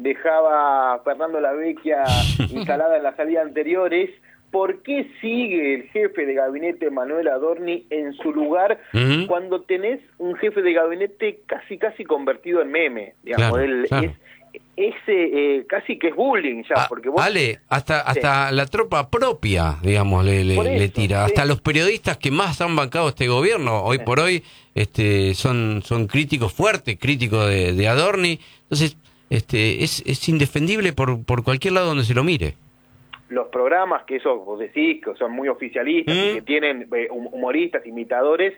dejaba a Fernando Lavecchia instalada en las salidas anteriores, ¿por qué sigue el jefe de gabinete Manuel Adorni en su lugar cuando tenés un jefe de gabinete casi convertido en meme? Digamos, claro. Casi que es bullying ya, porque vos... Ale, hasta la tropa propia, digamos, le tira. Hasta los periodistas que más han bancado este gobierno, hoy por hoy, son críticos fuertes, críticos de Adorni. Entonces, es indefendible por cualquier lado donde se lo mire. Los programas que eso vos decís, que son muy oficialistas, y que tienen humoristas, imitadores,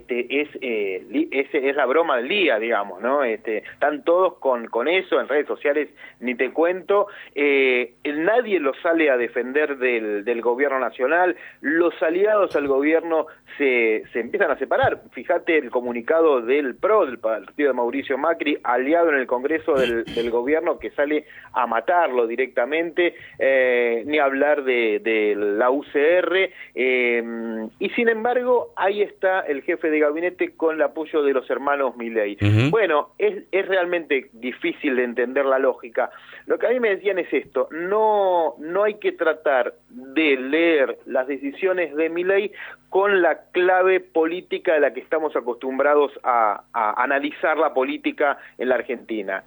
es la broma del día, digamos, ¿no? Están todos con eso, en redes sociales ni te cuento. Nadie lo sale a defender del gobierno nacional, los aliados al gobierno se empiezan a separar. Fíjate el comunicado del PRO, del partido de Mauricio Macri, aliado en el Congreso del gobierno, que sale a matarlo directamente, ni hablar de la UCR, y sin embargo ahí está el jefe de gabinete con el apoyo de los hermanos Milei. Bueno, es realmente difícil de entender la lógica. Lo que a mí me decían es esto: no hay que tratar de leer las decisiones de Milei con la clave política de la que estamos acostumbrados a analizar la política en la Argentina.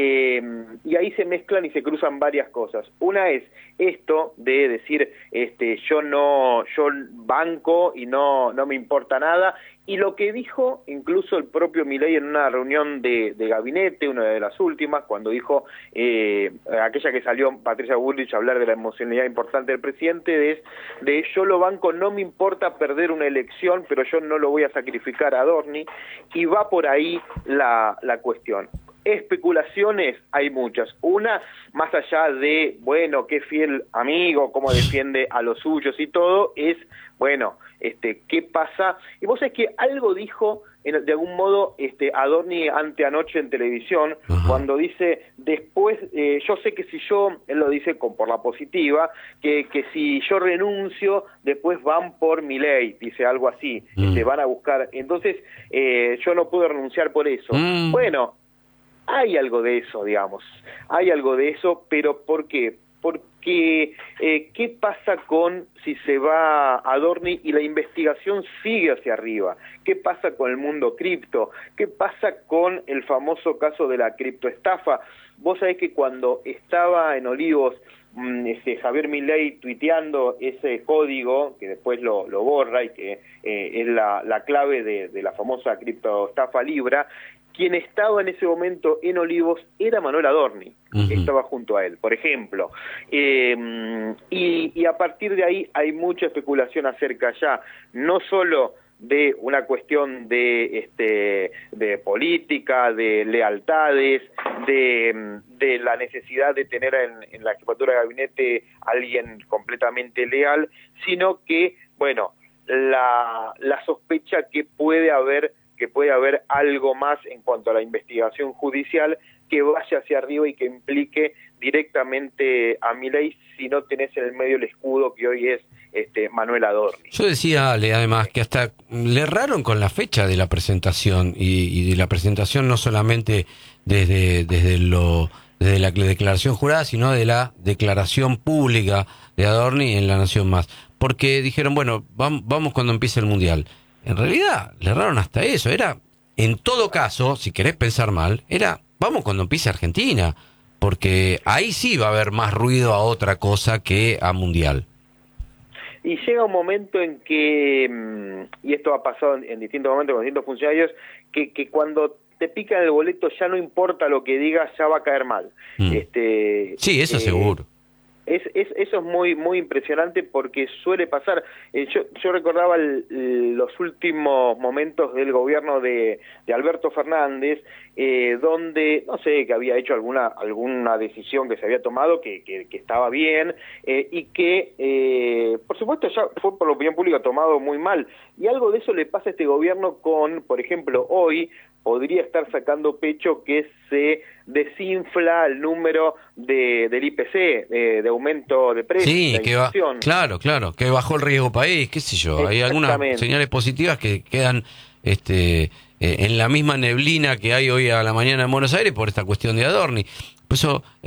Y ahí se mezclan y se cruzan varias cosas. Una es esto de decir, yo banco y no me importa nada, y lo que dijo incluso el propio Milei en una reunión de gabinete, una de las últimas, cuando dijo, aquella que salió Patricia Bullrich a hablar de la emocionalidad importante del presidente, de yo lo banco, no me importa perder una elección, pero yo no lo voy a sacrificar a Adorni, y va por ahí la cuestión. Especulaciones hay muchas. Una, más allá de, bueno, qué fiel amigo, cómo defiende a los suyos y todo, es, bueno, ¿qué pasa? Y vos sabés que algo dijo, de algún modo, Adorni anteanoche en televisión, cuando dice, después, yo sé que si yo, él lo dice por la positiva, que si yo renuncio, después van por Milei, dice algo así, van a buscar, entonces, yo no puedo renunciar por eso. Bueno, hay algo de eso, digamos, hay algo de eso, pero ¿por qué? Porque, ¿qué pasa con si se va Adorni y la investigación sigue hacia arriba? ¿Qué pasa con el mundo cripto? ¿Qué pasa con el famoso caso de la criptoestafa? Vos sabés que cuando estaba en Olivos, Javier Milei tuiteando ese código, que después lo borra y que es la clave de la famosa criptoestafa Libra, quien estaba en ese momento en Olivos era Manuel Adorni, estaba junto a él, por ejemplo. Y a partir de ahí hay mucha especulación acerca ya, no solo de una cuestión de política, de lealtades, de la necesidad de tener en la jefatura de gabinete a alguien completamente leal, sino que, bueno, la sospecha que puede haber algo más en cuanto a la investigación judicial que vaya hacia arriba y que implique directamente a Milei, si no tenés en el medio el escudo que hoy es Manuel Adorni. Yo decía, Ale, además, que hasta le erraron con la fecha de la presentación, y de la presentación no solamente desde la declaración jurada, sino de la declaración pública de Adorni en La Nación Más. Porque dijeron, bueno, vamos cuando empiece el Mundial. En realidad, le erraron hasta eso. Era, en todo caso, si querés pensar mal, vamos cuando empiece Argentina, porque ahí sí va a haber más ruido a otra cosa que a Mundial. Y llega un momento en que, y esto ha pasado en distintos momentos con distintos funcionarios, que cuando te pican el boleto ya no importa lo que digas, ya va a caer mal. Sí, eso seguro. Eso es muy impresionante porque suele pasar. Yo recordaba los últimos momentos del gobierno de Alberto Fernández, donde, no sé, que había hecho alguna decisión que se había tomado que estaba bien, y que, por supuesto, ya fue por la opinión pública tomado muy mal. Y algo de eso le pasa a este gobierno con, por ejemplo, hoy podría estar sacando pecho que se desinfla el número del IPC, de aumento de precios, sí, de inflación. Claro, que bajó el riesgo país, qué sé yo. Hay algunas señales positivas que quedan en la misma neblina que hay hoy a la mañana en Buenos Aires por esta cuestión de Adorni. Por eso